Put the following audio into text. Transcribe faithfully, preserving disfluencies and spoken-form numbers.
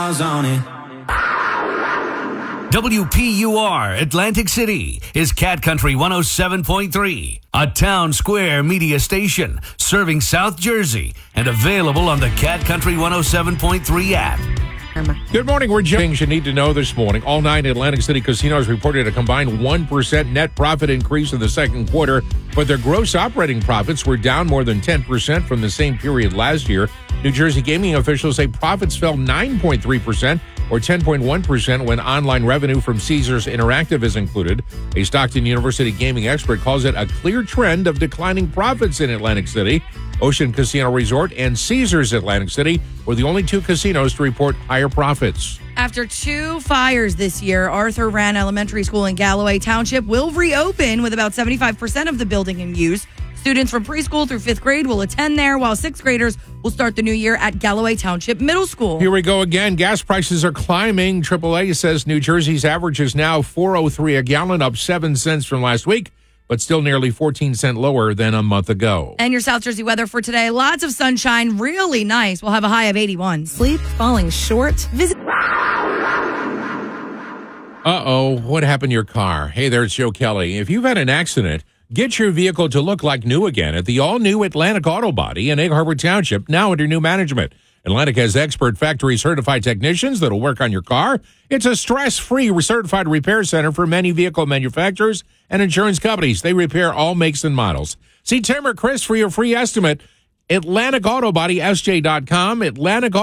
on it. W P U R Atlantic City is Cat Country one oh seven point three, a Town Square media station serving South Jersey and available on the Cat Country one oh seven point three app. Good morning. We're just things you need to know this morning. All nine Atlantic City casinos reported a combined one percent net profit increase in the second quarter, but their gross operating profits were down more than ten percent from the same period last year. New Jersey gaming officials say profits fell nine point three percent or ten point one percent when online revenue from Caesars Interactive is included. A Stockton University gaming expert calls it a clear trend of declining profits in Atlantic City. Ocean Casino Resort and Caesars Atlantic City were the only two casinos to report higher profits. After two fires this year, Arthur Rann Elementary School in Galloway Township will reopen with about seventy-five percent of the building in use. Students from preschool through fifth grade will attend there, while sixth graders will start the new year at Galloway Township Middle School. Here we go again. Gas prices are climbing. triple A says New Jersey's average is now four oh three a gallon, up seven cents from last week, but still nearly fourteen cents lower than a month ago. And your South Jersey weather for today, lots of sunshine, really nice. We'll have a high of eighty-one. Sleep falling short. Visit. Uh-oh, what happened to your car? Hey there, it's Joe Kelly. If you've had an accident, get your vehicle to look like new again at the all-new Atlantic Auto Body in Egg Harbor Township, now under new management. Atlantic has expert factory-certified technicians that'll work on your car. It's a stress-free certified repair center for many vehicle manufacturers and insurance companies. They repair all makes and models. See Tim or Chris for your free estimate. Atlantic Auto Body S J dot com. Atlantic